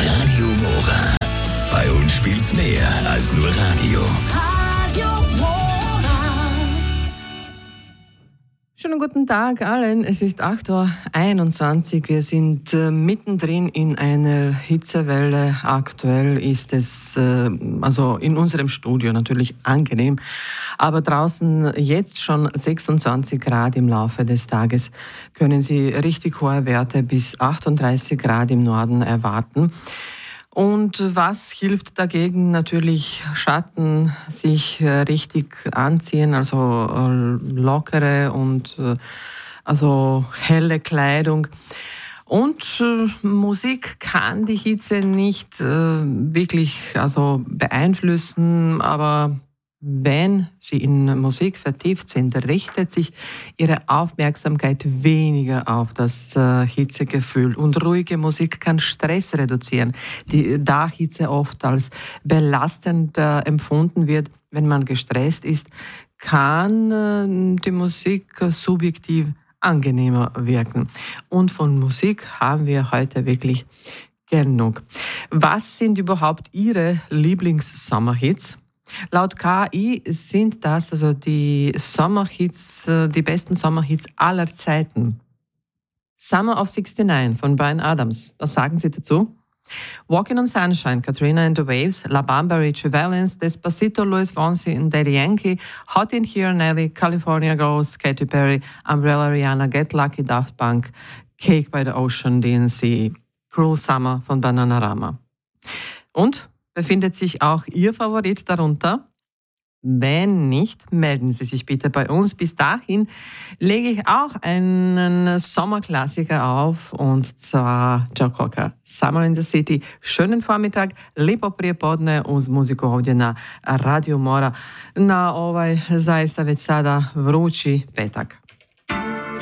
Radio Mora. Bei uns spielt's mehr als nur Radio. Schönen guten Tag allen. Es ist 8:21 Uhr. Wir sind mittendrin in einer Hitzewelle. Aktuell ist es also in unserem Studio natürlich angenehm, aber draußen jetzt schon 26 Grad. Im Laufe des Tages können Sie richtig hohe Werte bis 38 Grad im Norden erwarten. Und was hilft dagegen? Natürlich Schatten, sich richtig anziehen, also lockere und also helle Kleidung. Und Musik kann die Hitze nicht wirklich also beeinflussen, aber wenn Sie in Musik vertieft sind, richtet sich Ihre Aufmerksamkeit weniger auf das Hitzegefühl. Und ruhige Musik kann Stress reduzieren, da Hitze oft als belastend empfunden wird. Wenn man gestresst ist, kann die Musik subjektiv angenehmer wirken. Und von Musik haben wir heute wirklich genug. Was sind überhaupt Ihre Lieblings-Sommerhits? Laut KI sind das also die Sommerhits, die besten Sommerhits aller Zeiten. Summer of '69 von Bryan Adams. Was sagen Sie dazu? Walking on Sunshine, Katrina and the Waves, La Bamba, Richie Valens, Despacito, Luis Fonsi and Daddy Yankee, Hot in Here, Nelly, California Girls, Katy Perry, Umbrella, Rihanna, Get Lucky, Daft Punk, Cake by the Ocean, DNC, Cruel Summer von Bananarama. Und befindet sich auch Ihr Favorit darunter? Wenn nicht, melden Sie sich bitte bei uns. Bis dahin lege ich auch einen Sommerklassiker auf, und zwar Joe Cocker, Summer in the City. Schönen Vormittag, lepo prijepodne uz muziku ovdje na Radio Mora na ovaj zaista već sada vrući petak.